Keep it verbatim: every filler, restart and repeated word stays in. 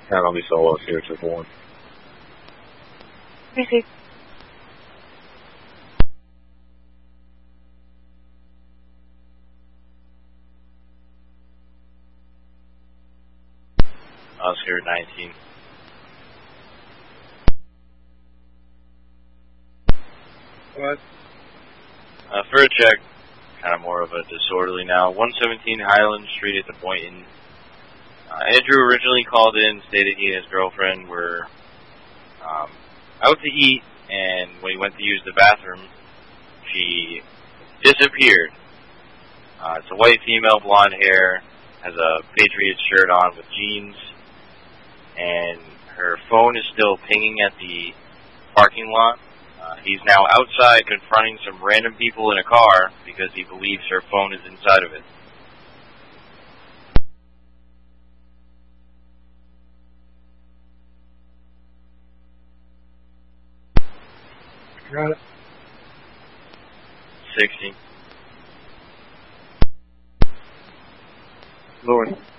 Count on me solo, Sierra Triple One. Receive. Oscar nineteen. What? Uh, for a check, kind of more of a disorderly now. one seventeen Highland Street at the Boynton. Uh, Andrew originally called in, stated he and his girlfriend were um, out to eat, and when he went to use the bathroom, she disappeared. Uh, it's a white female, blonde hair, has a Patriots shirt on with jeans, and her phone is still pinging at the parking lot. Uh, he's now outside confronting some random people in a car because he believes her phone is inside of it. Got it. sixty. Lord.